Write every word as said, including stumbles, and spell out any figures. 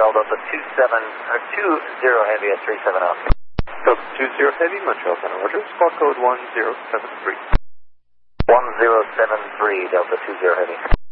Montreal Delta two seven, or two zero Heavy at three seven Oscar. Delta two zero Heavy, Montreal Center, Roger. Squawk code one zero seven three. one zero seven three, Delta two zero Heavy.